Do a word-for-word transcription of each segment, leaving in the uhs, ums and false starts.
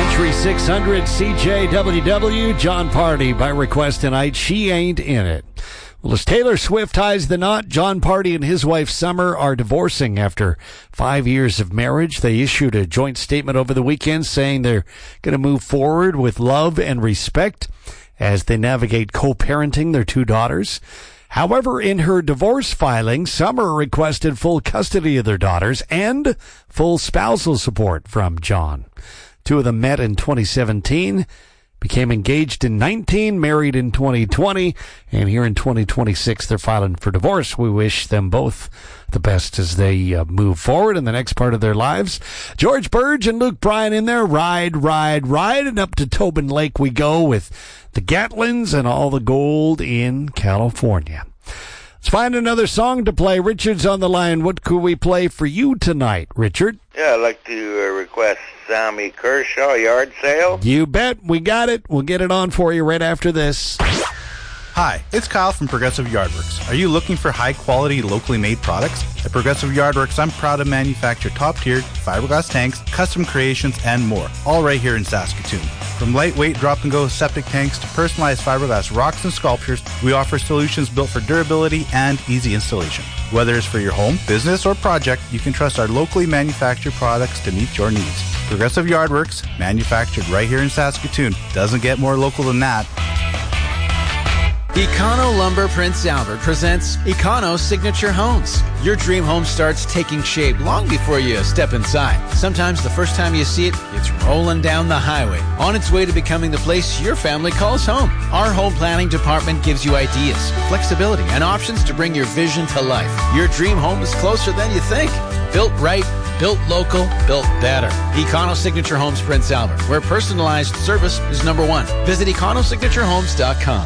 Country six hundred C J W W, Jon Pardi by request tonight. She Ain't In It. Well, as Taylor Swift ties the knot, Jon Pardi and his wife Summer are divorcing after five years of marriage. They issued a joint statement over the weekend saying they're going to move forward with love and respect as they navigate co-parenting their two daughters. However, in her divorce filing, Summer requested full custody of their daughters and full spousal support from Jon. Two of them met in twenty seventeen, became engaged in nineteen, married in twenty twenty, and here in twenty twenty-six they're filing for divorce. We wish them both the best as they uh, move forward in the next part of their lives. George Burge and Luke Bryan in there. Ride, ride, ride, and up to Tobin Lake we go with the Gatlins and all the gold in California. Let's find another song to play. Richard's on the line. What could we play for you tonight, Richard? Yeah, I'd like to uh, request Sammy Kershaw, Yard Sale. You bet. We got it. We'll get it on for you right after this. Hi, it's Kyle from Progressive Yardworks. Are you looking for high-quality, locally made products? At Progressive Yardworks, I'm proud to manufacture top-tiered fiberglass tanks, custom creations, and more, all right here in Saskatoon. From lightweight drop-and-go septic tanks to personalized fiberglass rocks and sculptures, we offer solutions built for durability and easy installation. Whether it's for your home, business, or project, you can trust our locally manufactured products to meet your needs. Progressive Yardworks, manufactured right here in Saskatoon. Doesn't get more local than that. Econo Lumber Prince Albert presents Econo Signature Homes. Your dream home starts taking shape long before you step inside. Sometimes the first time you see it, it's rolling down the highway, on its way to becoming the place your family calls home. Our home planning department gives you ideas, flexibility, and options to bring your vision to life. Your dream home is closer than you think. Built right, built local, built better. Econo Signature Homes Prince Albert, where personalized service is number one. Visit econo signature homes dot com.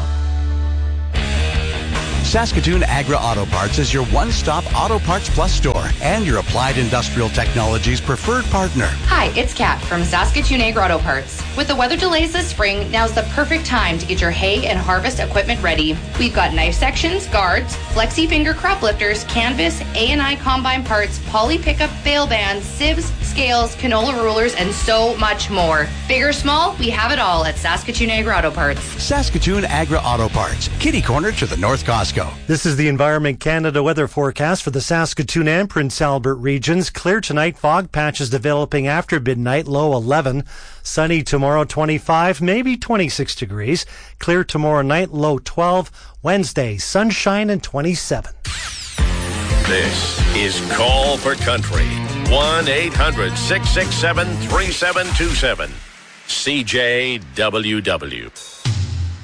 Saskatoon Agra Auto Parts is your one-stop Auto Parts Plus store and your applied industrial technologies preferred partner. Hi, it's Kat from Saskatoon Agra Auto Parts. With the weather delays this spring, now's the perfect time to get your hay and harvest equipment ready. We've got knife sections, guards, flexi finger crop lifters, canvas, A and I combine parts, poly pickup, bale bands, sieves, scales, canola rulers, and so much more. Big or small, we have it all at Saskatoon Agra Auto Parts. Saskatoon Agra Auto Parts, kitty corner to the North Costco. This is the Environment Canada weather forecast for the Saskatoon and Prince Albert regions. Clear tonight, fog patches developing after midnight, low eleven. Sunny tomorrow, twenty-five, maybe twenty-six degrees. Clear tomorrow night, low twelve. Wednesday, sunshine and twenty-seven. This is Call for Country. one eight hundred six six seven three seven two seven. C J W W.